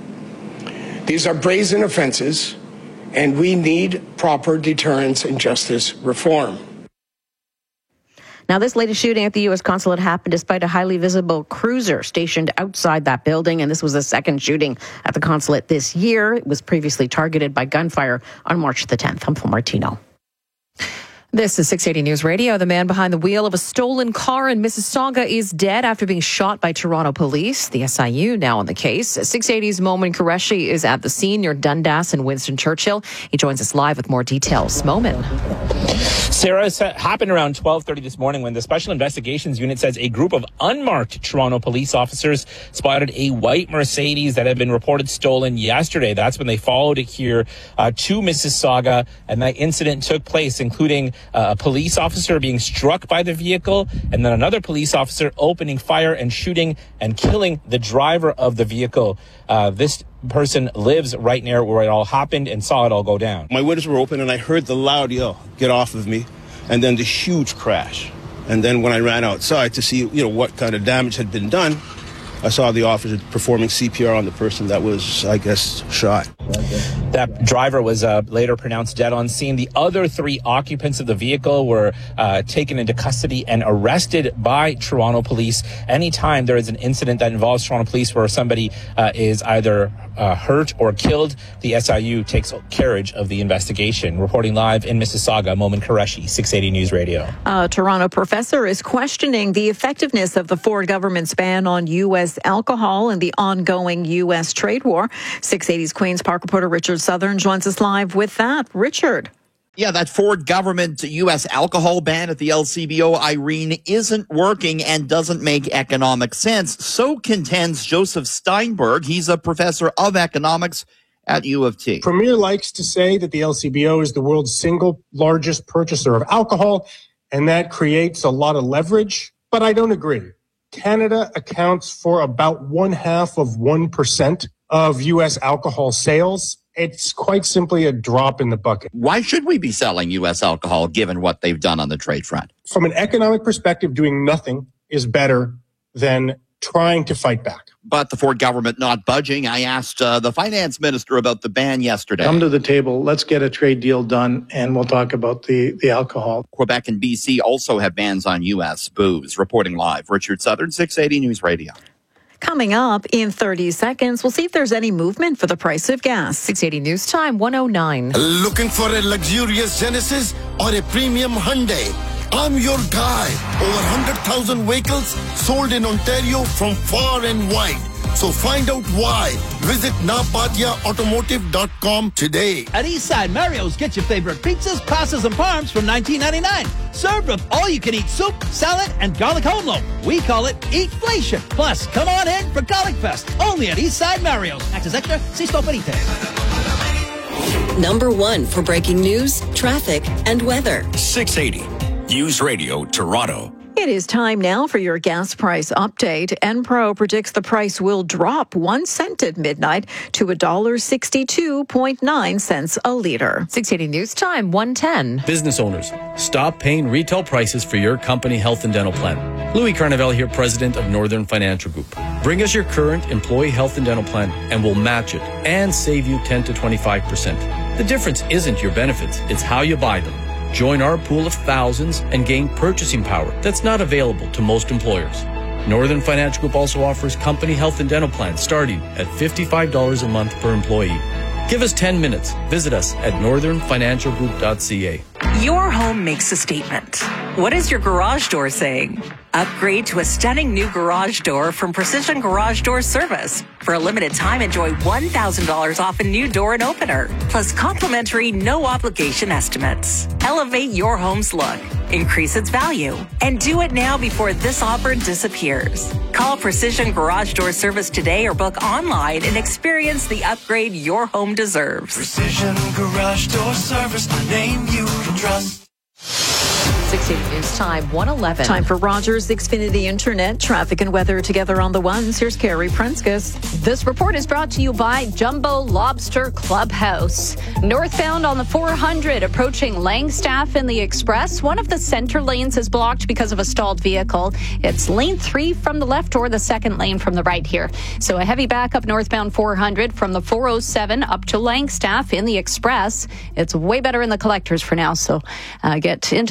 These are brazen offenses, and we need proper deterrence and justice reform. Now, this latest shooting at the U S consulate happened despite a highly visible cruiser stationed outside that building, and this was the second shooting at the consulate this year. It was previously targeted by gunfire on March the tenth. I'm Phil Martino. This is six eighty News Radio. The man behind the wheel of a stolen car in Mississauga is dead after being shot by Toronto police. The S I U now on the case. six eighty's Momin Qureshi is at the scene near Dundas and Winston Churchill. He joins us live with more details. Momin. Sarah, it happened around twelve thirty this morning when the Special Investigations Unit says a group of unmarked Toronto police officers spotted a white Mercedes that had been reported stolen yesterday. That's when they followed it here uh, to Mississauga, and that incident took place, including Uh, a police officer being struck by the vehicle, and then another police officer opening fire and shooting and killing the driver of the vehicle. Uh, this person lives right near where it all happened and saw it all go down. My windows were open and I heard the loud yell, "Get off of me," and then the huge crash. And then when I ran outside to see, you know, what kind of damage had been done, I saw the officer performing C P R on the person that was, I guess, shot. That driver was uh, later pronounced dead on scene. The other three occupants of the vehicle were uh, taken into custody and arrested by Toronto police. Anytime there is an incident that involves Toronto police where somebody uh, is either uh, hurt or killed, the S I U takes carriage of the investigation. Reporting live in Mississauga, Momin Qureshi, six eighty News Radio. A Toronto professor is questioning the effectiveness of the Ford government's ban on U S alcohol in the ongoing U S trade war. six eighty's Queen's Park reporter Richard Southern joins us live with that. Richard. Yeah, that Ford government U S alcohol ban at the L C B O, Irene, isn't working and doesn't make economic sense. So contends Joseph Steinberg. He's a professor of economics at U of T. Premier likes to say that the L C B O is the world's single largest purchaser of alcohol, and that creates a lot of leverage, but I don't agree. Canada accounts for about one half of one percent of U S alcohol sales. It's quite simply a drop in the bucket. Why should we be selling U S alcohol given what they've done on the trade front? From an economic perspective, doing nothing is better than trying to fight back. But the Ford government not budging. I asked uh, the finance minister about the ban yesterday. Come to the table. Let's get a trade deal done, and we'll talk about the, the alcohol. Quebec and B C also have bans on U S booze. Reporting live, Richard Southern, six eighty News Radio. Coming up in thirty seconds, we'll see if there's any movement for the price of gas. six eighty News Time, one oh nine. Looking for a luxurious Genesis or a premium Hyundai? I'm your guy. Over one hundred thousand vehicles sold in Ontario from far and wide. So find out why. Visit napatia automotive dot com today. At Eastside Mario's, get your favorite pizzas, pastas, and parms from nineteen ninety-nine. Served with all-you-can-eat soup, salad, and garlic home loaf. We call it Eatflation. Plus, come on in for Garlic Fest. Only at Eastside Mario's. Access extra. See Store for details. Number one for breaking news, traffic, and weather. six eighty News Radio, Toronto. It is time now for your gas price update. Enpro predicts the price will drop one cent at midnight to one dollar sixty-two point nine cents a liter. six eighty News Time, one ten. Business owners, stop paying retail prices for your company health and dental plan. Louis Carnevale here, president of Northern Financial Group. Bring us your current employee health and dental plan and we'll match it and save you ten to twenty-five percent. The difference isn't your benefits, it's how you buy them. Join our pool of thousands and gain purchasing power that's not available to most employers. Northern Financial Group also offers company health and dental plans starting at fifty-five dollars a month per employee. Give us ten minutes. Visit us at northern financial group dot c a. Your home makes a statement. What is your garage door saying? Upgrade to a stunning new garage door from Precision Garage Door Service. For a limited time, enjoy one thousand dollars off a new door and opener, plus complimentary no-obligation estimates. Elevate your home's look, increase its value, and do it now before this offer disappears. Call Precision Garage Door Service today or book online and experience the upgrade your home deserves. Precision Garage Door Service, the name you can trust. six eighty News Time, one eleven. Time for Rogers Xfinity Internet. Traffic and weather together on the ones. Here's Carrie Prenskus. This report is brought to you by Jumbo Lobster Clubhouse. Northbound on the four hundred, approaching Langstaff in the Express. One of the center lanes is blocked because of a stalled vehicle. It's lane three from the left or the second lane from the right here. So a heavy backup northbound four hundred from the four oh seven up to Langstaff in the Express. It's way better in the collectors for now, so uh, get into the collectors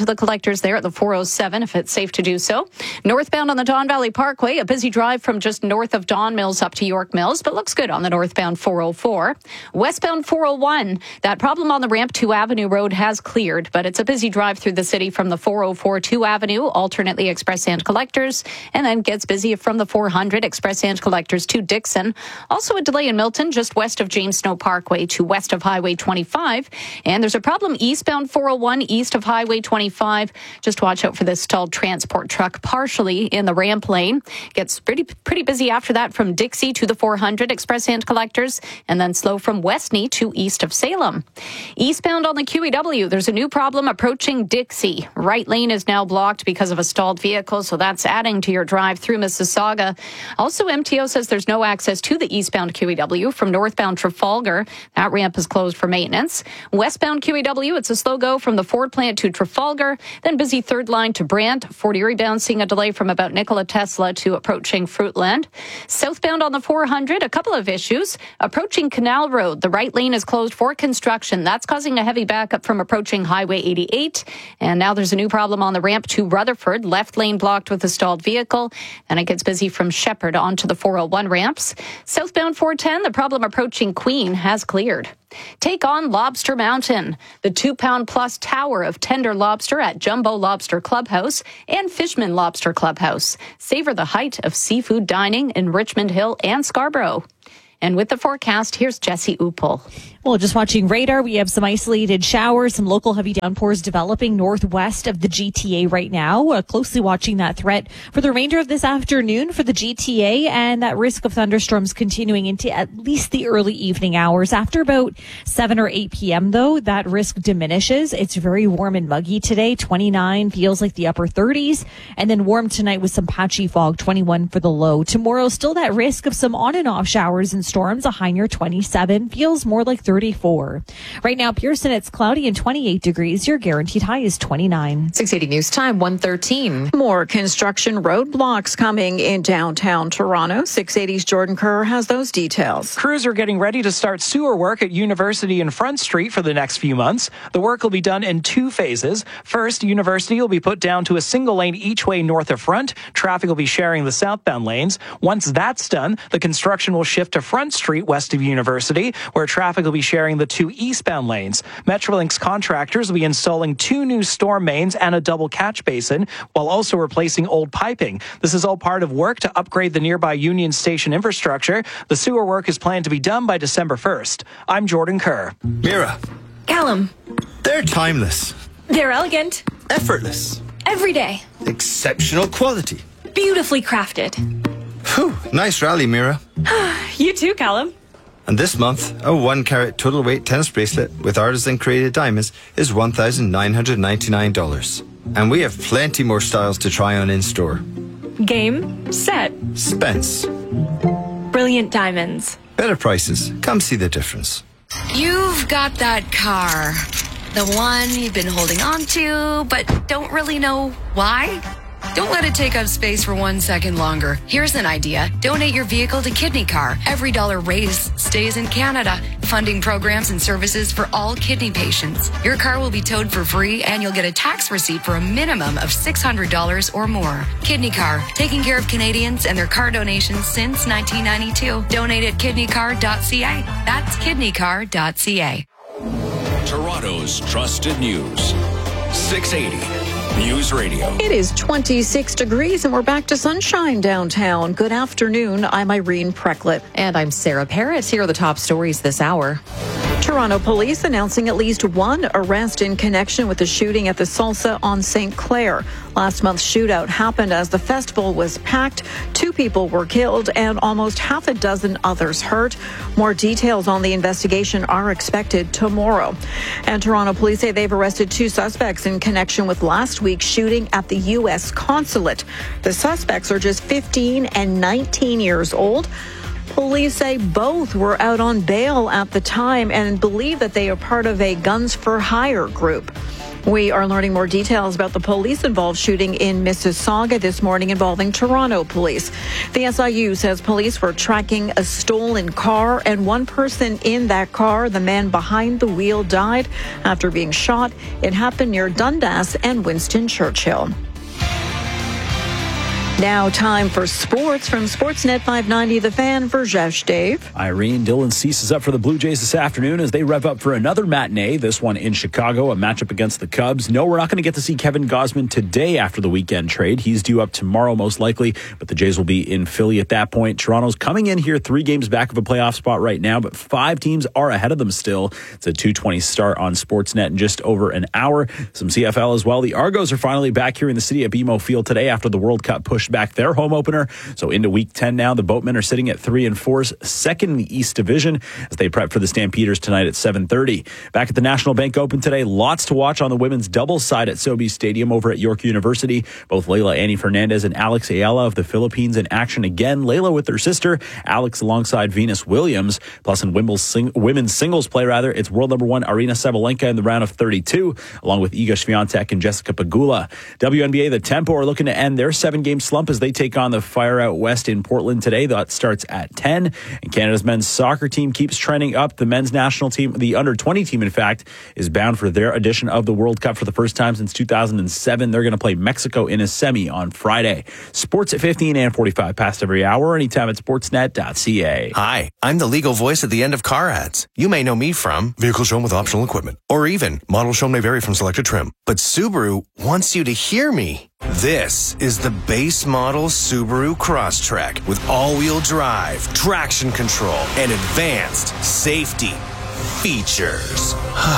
collectors there at the four oh seven, if it's safe to do so. Northbound on the Don Valley Parkway, a busy drive from just north of Don Mills up to York Mills, but looks good on the northbound four oh four. Westbound four oh one, that problem on the ramp to Avenue Road has cleared, but it's a busy drive through the city from the four oh four to Avenue, alternately express and collectors, and then gets busy from the four hundred express and collectors to Dixon. Also a delay in Milton, just west of James Snow Parkway to west of Highway twenty-five. And there's a problem eastbound four oh one east of Highway twenty-five. Just watch out for this stalled transport truck partially in the ramp lane. Gets pretty pretty busy after that from Dixie to the four hundred express and collectors, and then slow from Westney to east of Salem. Eastbound on the Q E W, there's a new problem approaching Dixie. Right lane is now blocked because of a stalled vehicle, so that's adding to your drive through Mississauga. Also, M T O says there's no access to the eastbound Q E W from northbound Trafalgar. That ramp is closed for maintenance. Westbound Q E W, it's a slow go from the Ford plant to Trafalgar, then busy third line to Brant. Fort Erie bound seeing a delay from about Nikola Tesla to approaching Fruitland. Southbound on the four hundred, a couple of issues. Approaching Canal Road, the right lane is closed for construction. That's causing a heavy backup from approaching Highway eighty-eight. And now there's a new problem on the ramp to Rutherford, left lane blocked with a stalled vehicle. And it gets busy from Shepherd onto the four oh one ramps. Southbound four ten, the problem approaching Queen has cleared. Take on Lobster Mountain, the two-pound-plus tower of tender lobster at Jumbo Lobster Clubhouse and Fishman Lobster Clubhouse. Savor the height of seafood dining in Richmond Hill and Scarborough. And with the forecast, here's Jesse Uppel. Well, just watching radar, we have some isolated showers, some local heavy downpours developing northwest of the G T A right now. Uh, closely watching that threat for the remainder of this afternoon for the G T A, and that risk of thunderstorms continuing into at least the early evening hours. After about seven or eight p.m., though, that risk diminishes. It's very warm and muggy today. twenty-nine feels like the upper thirties, and then warm tonight with some patchy fog, twenty-one for the low. Tomorrow, still that risk of some on and off showers and storms, a high near twenty-seven, feels more like thirty-four. Right now, Pearson, it's cloudy and twenty-eight degrees. Your guaranteed high is twenty-nine. six eighty News Time, one thirteen. More construction roadblocks coming in downtown Toronto. six eighty's Jordan Kerr has those details. Crews are getting ready to start sewer work at University and Front Street for the next few months. The work will be done in two phases. First, University will be put down to a single lane each way north of Front. Traffic will be sharing the southbound lanes. Once that's done, the construction will shift to Front Street west of University, where traffic will be sharing the two eastbound lanes. Metrolinx contractors will be installing two new storm mains and a double catch basin, while also replacing old piping. This is all part of work to upgrade the nearby Union Station infrastructure. The sewer work is planned to be done by December first. I'm Jordan Kerr. Mira. Callum. They're timeless. They're elegant. Effortless. Every day. Exceptional quality. Beautifully crafted. Whew, nice rally, Mira. You too, Callum. And this month, a one carat total weight tennis bracelet with artisan created diamonds is one thousand nine hundred ninety-nine dollars. And we have plenty more styles to try on in store. Game, set, Spence. brilliant diamonds. Better prices. Come see the difference. You've got that car. The one you've been holding on to, but don't really know why? Don't let it take up space for one second longer. Here's an idea. Donate your vehicle to Kidney Car. Every dollar raised stays in Canada, funding programs and services for all kidney patients. Your car will be towed for free, and you'll get a tax receipt for a minimum of six hundred dollars or more. Kidney Car, taking care of Canadians and their car donations since nineteen ninety-two. Donate at kidney car dot c a. That's kidney car dot c a. Toronto's trusted news. six eighty News Radio. It is twenty-six degrees and we're back to sunshine downtown. Good afternoon. I'm Irene Precklett. And I'm Sarah Parrott. Here are the top stories this hour. Toronto police announcing at least one arrest in connection with the shooting at the Salsa on Saint Clair. Last month's shootout happened as the festival was packed. Two people were killed and almost half a dozen others hurt. More details on the investigation are expected tomorrow. And Toronto police say they've arrested two suspects in connection with last week's shooting at the U S consulate. The suspects are just fifteen and nineteen years old. Police say both were out on bail at the time and believe that they are part of a Guns for Hire group. We are learning more details about the police-involved shooting in Mississauga this morning involving Toronto police. The S I U says police were tracking a stolen car, and one person in that car, the man behind the wheel, died after being shot. It happened near Dundas and Winston Churchill. Now time for sports from Sportsnet five ninety The Fan for Jeff Dave. Irene, Dylan Cease is up for the Blue Jays this afternoon as they rev up for another matinee, this one in Chicago, a matchup against the Cubs. No, we're not going to get to see Kevin Gausman today after the weekend trade. He's due up tomorrow most likely, but the Jays will be in Philly at that point. Toronto's coming in here three games back of a playoff spot right now, but five teams are ahead of them still. It's a two twenty start on Sportsnet in just over an hour. Some C F L as well. The Argos are finally back here in the city at B M O Field today after the World Cup pushed back their home opener. So into week ten now, the Boatmen are sitting at three and four, second in the East Division as they prep for the Stampeders tonight at seven thirty. Back at the National Bank Open today, lots to watch on the women's doubles side at Sobeys Stadium over at York University. Both Layla Annie Fernandez and Alex Ayala of the Philippines in action again. Layla with her sister, Alex alongside Venus Williams. Plus in Wimbledon sing- women's singles play, rather, it's world number one Arina Sabalenka in the round of thirty-two, along with Iga Swiatek and Jessica Pegula. W N B A, the Tempo are looking to end their seven-game slump as they take on the Fire out west in Portland today. That starts at ten. And Canada's men's soccer team keeps trending up. The men's national team, the under twenty team, in fact, is bound for their edition of the World Cup for the first time since two thousand seven. They're going to play Mexico in a semi on Friday. Sports at fifteen and forty-five past every hour, anytime at sportsnet dot c a. Hi, I'm the legal voice at the end of car ads. You may know me from vehicle shown with optional equipment, or even model shown may vary from selected trim. But Subaru wants you to hear me. This is the base model Subaru Crosstrek with all-wheel drive, traction control, and advanced safety features.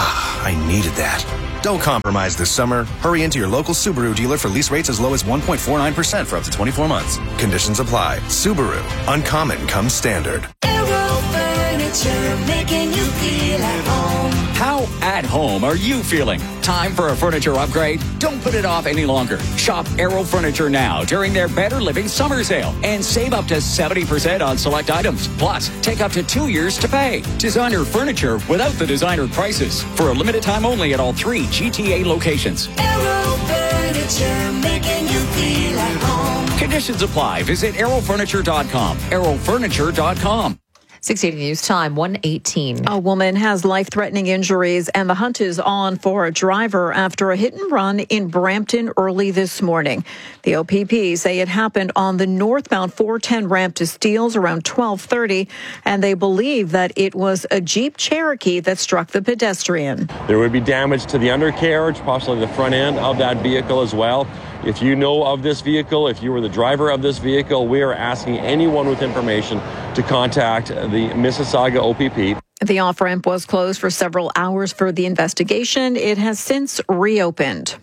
I needed that. Don't compromise this summer. Hurry into your local Subaru dealer for lease rates as low as one point four nine percent for up to twenty-four months. Conditions apply. Subaru. Uncommon comes standard. Aero Furniture, making you feel at home. How at home are you feeling? Time for a furniture upgrade? Don't put it off any longer. Shop Aero Furniture now during their Better Living Summer Sale and save up to seventy percent on select items. Plus, take up to two years to pay. Designer furniture without the designer prices. For a limited time only at all three G T A locations. Aero Furniture, making you feel at home. Conditions apply. Visit aero furniture dot com. aero furniture dot com. six eighty News Time, one eighteen. A woman has life-threatening injuries, and the hunt is on for a driver after a hit-and-run in Brampton early this morning. The O P P say it happened on the northbound four ten ramp to Steeles around twelve thirty, and they believe that it was a Jeep Cherokee that struck the pedestrian. There would be damage to the undercarriage, possibly the front end of that vehicle as well. If you know of this vehicle, if you were the driver of this vehicle, we are asking anyone with information to contact the Mississauga O P P. The off-ramp was closed for several hours for the investigation. It has since reopened.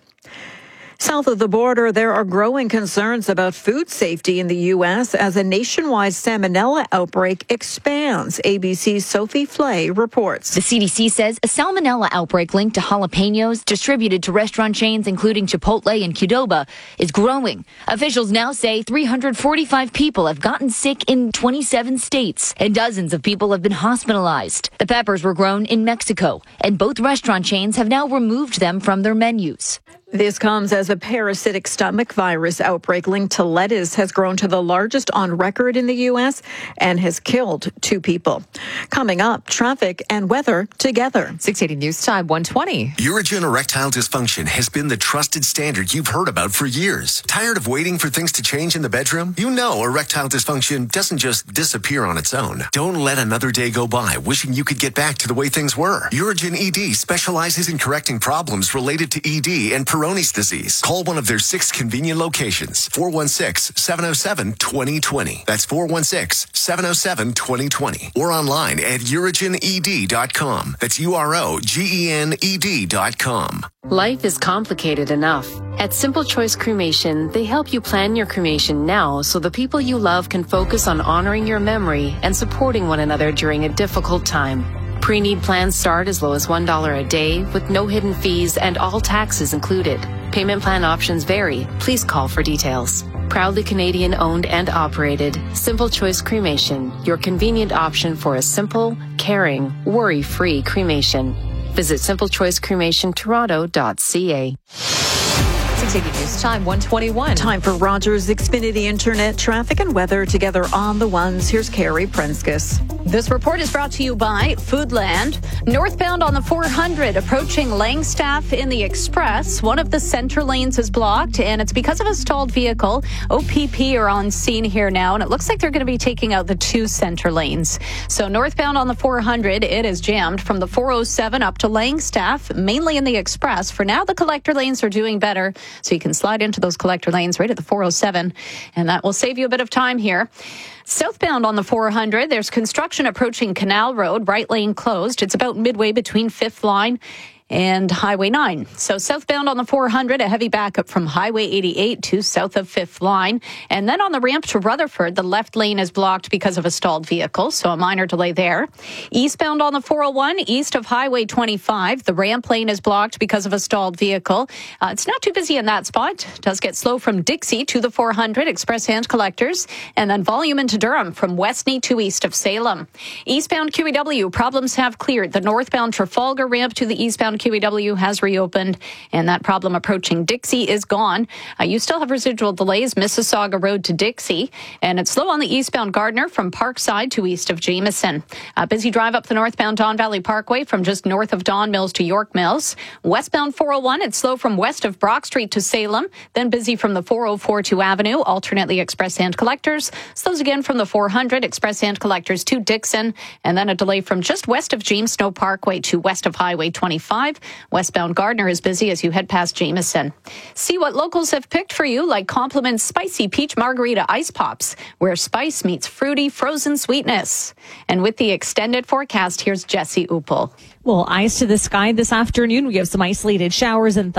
South of the border, there are growing concerns about food safety in the U S as a nationwide salmonella outbreak expands. A B C's Sophie Flay reports. The C D C says a salmonella outbreak linked to jalapenos distributed to restaurant chains including Chipotle and Qdoba is growing. Officials now say three hundred forty-five people have gotten sick in twenty-seven states, and dozens of people have been hospitalized. The peppers were grown in Mexico, and both restaurant chains have now removed them from their menus. This comes as a parasitic stomach virus outbreak linked to lettuce has grown to the largest on record in the U S and has killed two people. Coming up, traffic and weather together. six eighty News Time, one twenty. Urogen erectile dysfunction has been the trusted standard you've heard about for years. Tired of waiting for things to change in the bedroom? You know erectile dysfunction doesn't just disappear on its own. Don't let another day go by wishing you could get back to the way things were. Urogen E D specializes in correcting problems related to E D and Peyronie's disease. Call one of their six convenient locations. four one six, seven oh seven, two oh two oh. That's four one six, seven oh seven, two oh two oh. Or online at urogen e d dot com. That's U R O G E N E D dot com. Life is complicated enough. At Simple Choice Cremation, they help you plan your cremation now so the people you love can focus on honoring your memory and supporting one another during a difficult time. Pre-need plans start as low as one dollar a day with no hidden fees and all taxes included. Payment plan options vary. Please call for details. Proudly Canadian owned and operated, Simple Choice Cremation, your convenient option for a simple, caring, worry-free cremation. Visit simple choice cremation toronto dot c a. six eighty News Time, one twenty-one. Time for Rogers Xfinity Internet traffic and weather together on the ones. Here's Carrie Prenskus. This report is brought to you by Foodland. Northbound on the four hundred, approaching Langstaff in the Express. One of the center lanes is blocked, and it's because of a stalled vehicle. O P P are on scene here now, and it looks like they're going to be taking out the two center lanes. So northbound on the four hundred, it is jammed from the four oh seven up to Langstaff, mainly in the Express. For now, the collector lanes are doing better, so you can slide into those collector lanes right at the four oh seven, and that will save you a bit of time here. Southbound on the four hundred, there's construction approaching Canal Road, right lane closed. It's about midway between Fifth Line and Highway nine. So southbound on the four hundred, a heavy backup from Highway eighty-eight to south of Fifth Line. And then on the ramp to Rutherford, the left lane is blocked because of a stalled vehicle, so a minor delay there. Eastbound on the four oh one, east of Highway twenty-five, the ramp lane is blocked because of a stalled vehicle. Uh, it's not too busy in that spot. It does get slow from Dixie to the four hundred, express hand collectors, and then volume into Durham from Westney to east of Salem. Eastbound Q E W, problems have cleared. The northbound Trafalgar ramp to the eastbound Q E W has reopened, and that problem approaching Dixie is gone. Uh, you still have residual delays, Mississauga Road to Dixie, and it's slow on the eastbound Gardner from Parkside to east of Jameson. A busy drive up the northbound Don Valley Parkway from just north of Don Mills to York Mills. Westbound four oh one, it's slow from west of Brock Street to Salem, then busy from the four oh four to Avenue, alternately express hand collectors. Slows again from the four hundred, express hand collectors to Dixon, and then a delay from just west of James Snow Parkway to west of Highway twenty-five. Westbound Gardner is busy as you head past Jameson. See what locals have picked for you, like Compliment's Spicy Peach Margarita Ice Pops, where spice meets fruity frozen sweetness. And with the extended forecast, here's Jesse Uppel. Well, eyes to the sky this afternoon. We have some isolated showers and